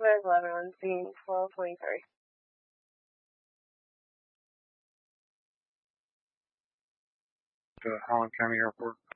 511 on scene 1223. To Holland County Airport.